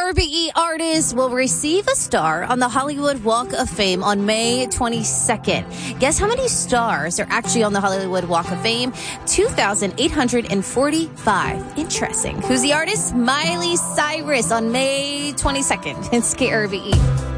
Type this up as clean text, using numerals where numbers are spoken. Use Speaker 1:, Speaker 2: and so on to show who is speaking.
Speaker 1: KRBE artists will receive a star on the Hollywood Walk of Fame on May 22nd. Guess how many stars are actually on the Hollywood Walk of Fame? 2,845. Interesting. Who's the artist? Miley Cyrus on May 22nd. It's KRBE.